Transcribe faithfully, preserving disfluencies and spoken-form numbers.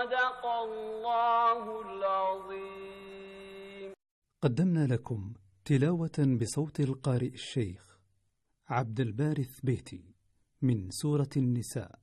صدق الله العظيم. قدمنا لكم تلاوة بصوت القارئ الشيخ عبد الباري الثبيتي من سورة النساء.